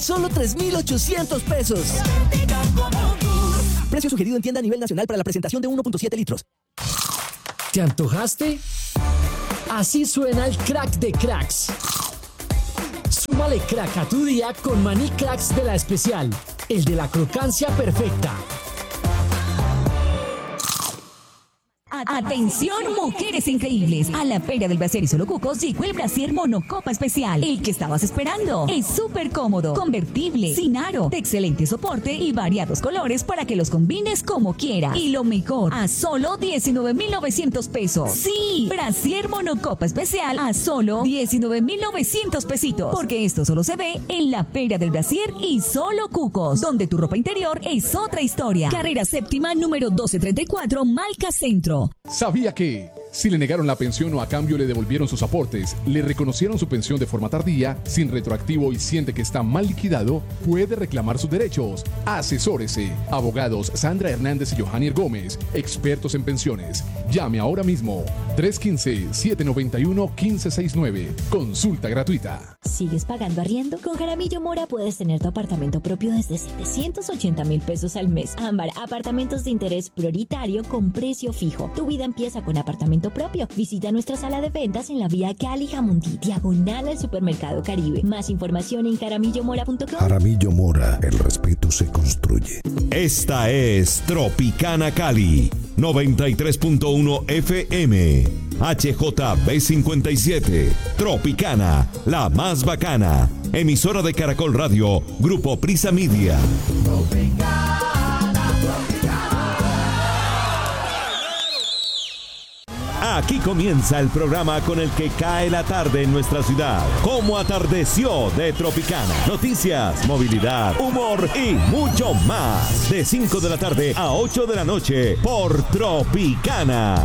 Solo 3,800 pesos. Precio sugerido en tienda a nivel nacional para la presentación de 1.7 litros. ¿Te antojaste? Así suena el crack de cracks. Súmale crack a tu día con maní cracks de La Especial, el de la crocancia perfecta. Atención, mujeres increíbles. A la Feria del Brasier y Solo Cucos llegó el Brasier Monocopa Especial. El que estabas esperando. Es súper cómodo, convertible, sin aro, de excelente soporte y variados colores para que los combines como quieras. Y lo mejor, a solo 19,900 pesos. Sí, Brasier Monocopa Especial a solo 19,900 pesitos. Porque esto solo se ve en la Feria del Brasier y Solo Cucos, donde tu ropa interior es otra historia. Carrera Séptima, número 1234, Malca Centro. ¿Sabía que si le negaron la pensión o a cambio le devolvieron sus aportes, le reconocieron su pensión de forma tardía, sin retroactivo y siente que está mal liquidado, puede reclamar sus derechos? Asesórese. Abogados Sandra Hernández y Johannier Gómez, expertos en pensiones. Llame ahora mismo. 315-791-1569. Consulta gratuita. ¿Sigues pagando arriendo? Con Jaramillo Mora puedes tener tu apartamento propio desde 780,000 pesos al mes. Ámbar, apartamentos de interés prioritario con precio fijo. Tu vida empieza con apartamento propio. Visita nuestra sala de ventas en la vía Cali Jamundí, diagonal al Supermercado Caribe. Más información en jaramillomora.com. Jaramillo Mora, el respeto se construye. Esta es Tropicana Cali, 93.1 FM. HJB57, Tropicana, la más bacana. Emisora de Caracol Radio, Grupo Prisa Media. Aquí comienza el programa con el que cae la tarde en nuestra ciudad. Cómo atardeció de Tropicana. Noticias, movilidad, humor y mucho más. De 5 de la tarde a 8 de la noche por Tropicana.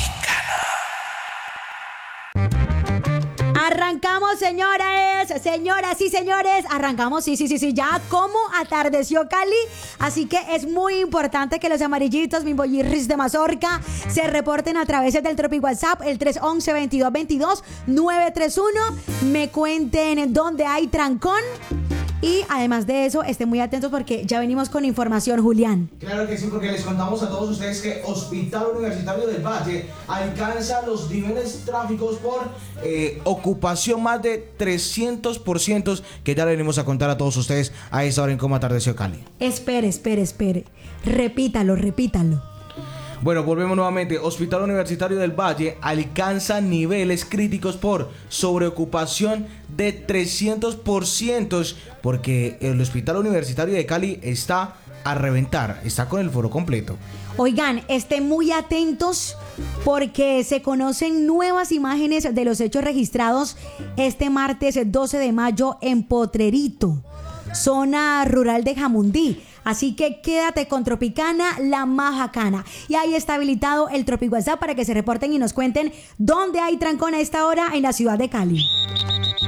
Arrancamos, señoras y señores, arrancamos, sí, ya como atardeció Cali, así que es muy importante que los amarillitos, bimboyirris de mazorca, se reporten a través del Tropi WhatsApp, el 311-2222-931, me cuenten dónde hay trancón. Y además de eso, estén muy atentos porque ya venimos con información, Julián. Claro que sí, porque les contamos a todos ustedes que Hospital Universitario del Valle alcanza los niveles tráficos por ocupación más de 300%, que ya le venimos a contar a todos ustedes a esta hora en Cómo Atardeció Cali. Espere. Repítalo. Bueno, volvemos nuevamente. Hospital Universitario del Valle alcanza niveles críticos por sobreocupación de 300%, porque el Hospital Universitario de Cali está a reventar, está con el foro completo. Oigan, estén muy atentos porque se conocen nuevas imágenes de los hechos registrados este martes 12 de mayo en Potrerito, zona rural de Jamundí. Así que quédate con Tropicana, la más bacana. Y ahí está habilitado el Tropi WhatsApp para que se reporten y nos cuenten dónde hay trancón a esta hora en la ciudad de Cali.